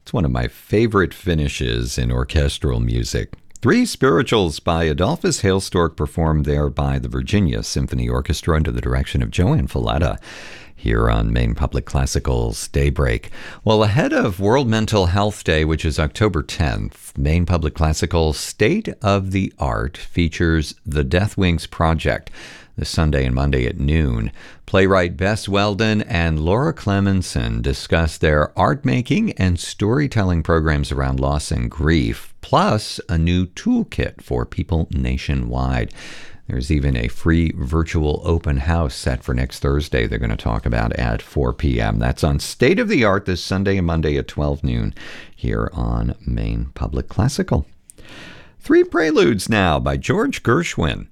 It's one of my favorite finishes in orchestral music. Three Spirituals by Adolphus Hailstork performed there by the Virginia Symphony Orchestra under the direction of Joanne Falletta here on Maine Public Classical's Daybreak. Well, ahead of World Mental Health Day, which is October 10th, Maine Public Classical's State of the Art features the Death Wings Project this Sunday and Monday at noon. Playwright Bess Weldon and Laura Clemenson discuss their art-making and storytelling programs around loss and grief, plus a new toolkit for people nationwide. There's even a free virtual open house set for next Thursday they're going to talk about at 4 p.m. That's on State of the Art this Sunday and Monday at 12 noon here on Maine Public Classical. Three Preludes now by George Gershwin.